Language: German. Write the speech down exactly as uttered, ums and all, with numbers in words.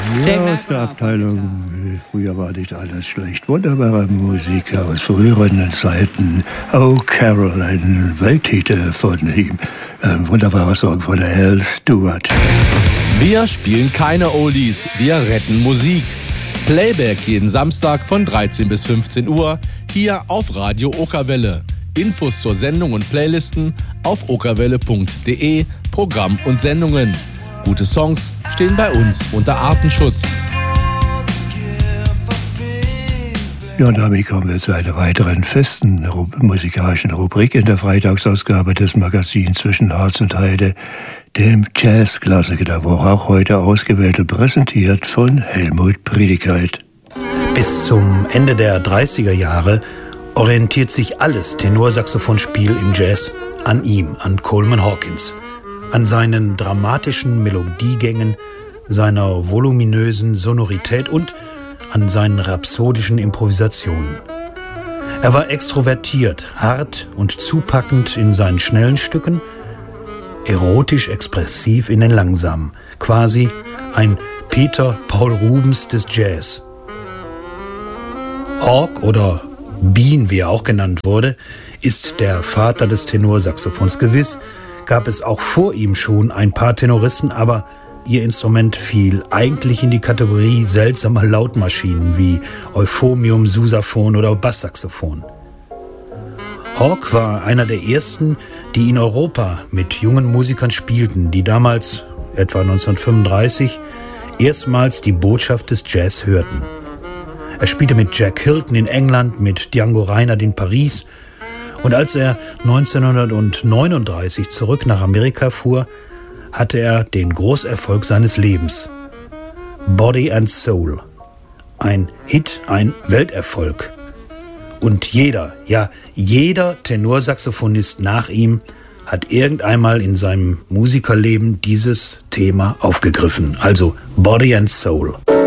Ja, aus der Abteilung. Früher war nicht alles schlecht. Wunderbare Musik aus früheren Zeiten. Oh, Carol, ein Welttitel von ihm. Ein wunderbarer Song von Al Stewart. Wir spielen keine Oldies, wir retten Musik. Playback jeden Samstag von dreizehn bis fünfzehn Uhr hier auf Radio Okerwelle. Infos zur Sendung und Playlisten auf okerwelle punkt de, Programm und Sendungen. Gute Songs stehen bei uns unter Artenschutz. Ja, und damit kommen wir zu einer weiteren festen Rub- musikalischen Rubrik in der Freitagsausgabe des Magazins Zwischen Harz und Heide, dem Jazzklassiker der Woche, auch heute ausgewählt und präsentiert von Helmut Priedigkeit. Bis zum Ende der dreißiger Jahre orientiert sich alles Tenorsaxophonspiel im Jazz an ihm, an Coleman Hawkins, an seinen dramatischen Melodiegängen, seiner voluminösen Sonorität und an seinen rhapsodischen Improvisationen. Er war extrovertiert, hart und zupackend in seinen schnellen Stücken, erotisch expressiv in den langsamen, quasi ein Peter Paul Rubens des Jazz. Hawk oder Bean, wie er auch genannt wurde, ist der Vater des Tenorsaxophons. Gewiss gab es auch vor ihm schon ein paar Tenoristen, aber ihr Instrument fiel eigentlich in die Kategorie seltsamer Lautmaschinen wie Euphonium, Sousaphon oder Basssaxophon. Hawk war einer der ersten, die in Europa mit jungen Musikern spielten, die damals, etwa neunzehnhundertfünfunddreißig, erstmals die Botschaft des Jazz hörten. Er spielte mit Jack Hilton in England, mit Django Reinhardt in Paris, und als er neunzehnhundertneununddreißig zurück nach Amerika fuhr, hatte er den Großerfolg seines Lebens. Body and Soul. Ein Hit, ein Welterfolg. Und jeder, ja jeder Tenorsaxophonist nach ihm hat irgendeinmal in seinem Musikerleben dieses Thema aufgegriffen. Also Body and Soul.